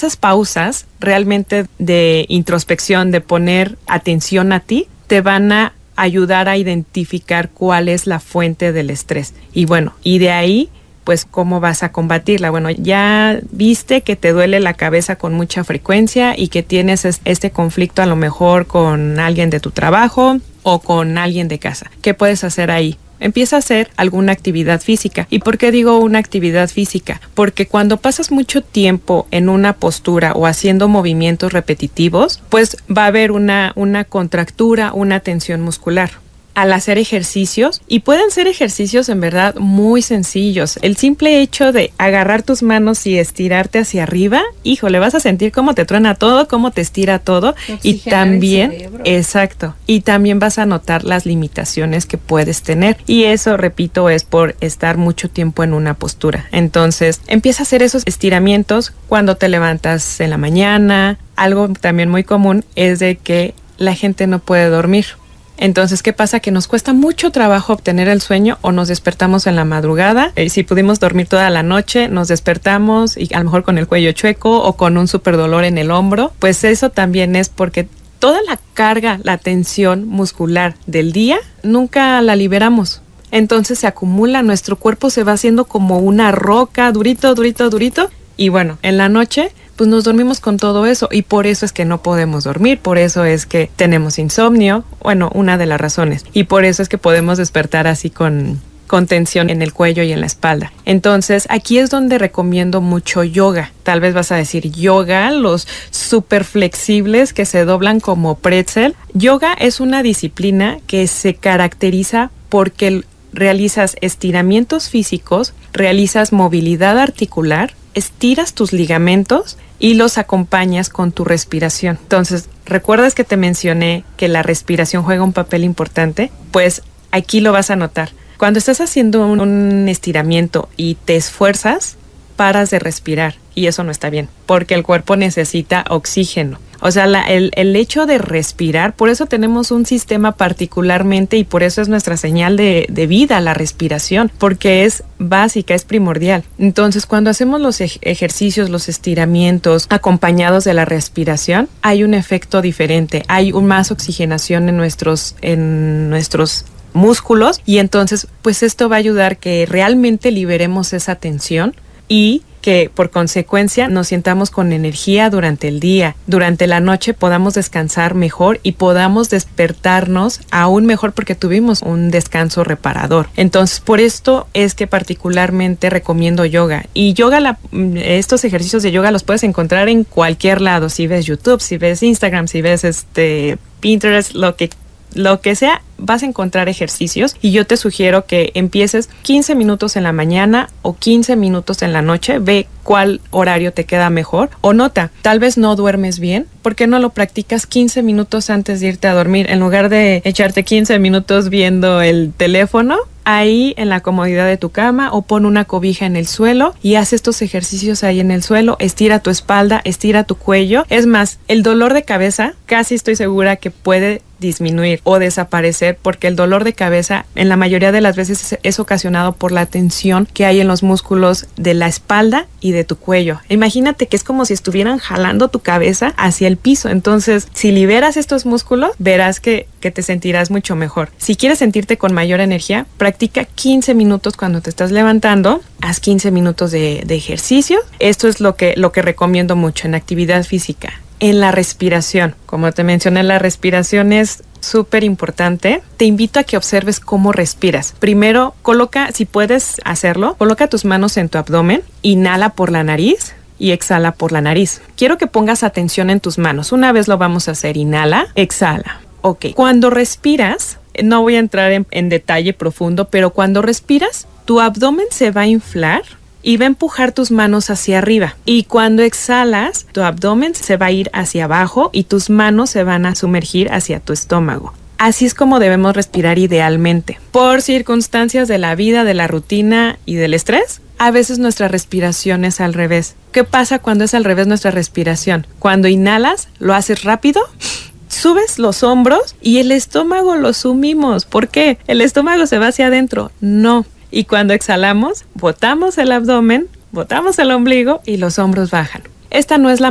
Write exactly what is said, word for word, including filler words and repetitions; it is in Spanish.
esas pausas realmente de introspección, de poner atención a ti, te van a ayudar a identificar cuál es la fuente del estrés. Y bueno, y de ahí, pues, ¿cómo vas a combatirla? Bueno, ya viste que te duele la cabeza con mucha frecuencia y que tienes este conflicto a lo mejor con alguien de tu trabajo o con alguien de casa. ¿Qué puedes hacer ahí? Empieza a hacer alguna actividad física. ¿Y por qué digo una actividad física? Porque cuando pasas mucho tiempo en una postura o haciendo movimientos repetitivos, pues va a haber una, una contractura, una tensión muscular. Al hacer ejercicios, y pueden ser ejercicios en verdad muy sencillos, el simple hecho de agarrar tus manos y estirarte hacia arriba, híjole, vas a sentir cómo te truena todo, cómo te estira todo, y también, exacto, y también vas a notar las limitaciones que puedes tener, y eso, repito, es por estar mucho tiempo en una postura. Entonces, empieza a hacer esos estiramientos cuando te levantas en la mañana. Algo también muy común es de que la gente no puede dormir. Entonces, ¿qué pasa? Que nos cuesta mucho trabajo obtener el sueño o nos despertamos en la madrugada. Eh, si pudimos dormir toda la noche, nos despertamos y a lo mejor con el cuello chueco o con un súper dolor en el hombro. Pues eso también es porque toda la carga, la tensión muscular del día, nunca la liberamos. Entonces se acumula, nuestro cuerpo se va haciendo como una roca, durito, durito, durito. Y bueno, en la noche pues nos dormimos con todo eso y por eso es que no podemos dormir, por eso es que tenemos insomnio, bueno, una de las razones, y por eso es que podemos despertar así con, con tensión en el cuello y en la espalda. Entonces, aquí es donde recomiendo mucho yoga. Tal vez vas a decir yoga, los súper flexibles que se doblan como pretzel. Yoga es una disciplina que se caracteriza porque realizas estiramientos físicos, realizas movilidad articular, estiras tus ligamentos y los acompañas con tu respiración. Entonces, ¿recuerdas que te mencioné que la respiración juega un papel importante? Pues aquí lo vas a notar. Cuando estás haciendo un, un estiramiento y te esfuerzas, paras de respirar y eso no está bien, porque el cuerpo necesita oxígeno. O sea, la, el, el hecho de respirar, por eso tenemos un sistema particularmente y por eso es nuestra señal de, de vida, la respiración, porque es básica, es primordial. Entonces, cuando hacemos los ej- ejercicios, los estiramientos acompañados de la respiración, hay un efecto diferente, hay un más oxigenación en nuestros, en nuestros músculos y entonces, pues esto va a ayudar que realmente liberemos esa tensión y que por consecuencia nos sientamos con energía durante el día, durante la noche podamos descansar mejor y podamos despertarnos aún mejor porque tuvimos un descanso reparador. Entonces, por esto es que particularmente recomiendo yoga. Y yoga, la, estos ejercicios de yoga los puedes encontrar en cualquier lado. Si ves YouTube, si ves Instagram, si ves este Pinterest, lo que Lo que sea, vas a encontrar ejercicios y yo te sugiero que empieces quince minutos en la mañana o quince minutos en la noche. Ve cuál horario te queda mejor o nota, tal vez no duermes bien. ¿Por qué no lo practicas quince minutos antes de irte a dormir? En lugar de echarte quince minutos viendo el teléfono, ahí en la comodidad de tu cama o pon una cobija en el suelo y haz estos ejercicios ahí en el suelo, estira tu espalda, estira tu cuello. Es más, el dolor de cabeza casi estoy segura que puede disminuir o desaparecer porque el dolor de cabeza en la mayoría de las veces es, es ocasionado por la tensión que hay en los músculos de la espalda y de tu cuello. Imagínate que es como si estuvieran jalando tu cabeza hacia el piso. Entonces, si liberas estos músculos, verás que, que te sentirás mucho mejor. Si quieres sentirte con mayor energía, practica quince minutos cuando te estás levantando, haz quince minutos de, de ejercicio. Esto es lo que, lo que recomiendo mucho en actividad física. En la respiración, como te mencioné, la respiración es súper importante. Te invito a que observes cómo respiras. Primero, coloca, si puedes hacerlo, coloca tus manos en tu abdomen, inhala por la nariz y exhala por la nariz. Quiero que pongas atención en tus manos. Una vez lo vamos a hacer, inhala, exhala. Ok, cuando respiras, no voy a entrar en, en detalle profundo, pero cuando respiras, tu abdomen se va a inflar y va a empujar tus manos hacia arriba. Y cuando exhalas, tu abdomen se va a ir hacia abajo y tus manos se van a sumergir hacia tu estómago. Así es como debemos respirar idealmente. Por circunstancias de la vida, de la rutina y del estrés, a veces nuestra respiración es al revés. ¿Qué pasa cuando es al revés nuestra respiración? Cuando inhalas, lo haces rápido, subes los hombros y el estómago lo sumimos. ¿Por qué? ¿El estómago se va hacia adentro? No. Y cuando exhalamos, botamos el abdomen, botamos el ombligo y los hombros bajan. Esta no es la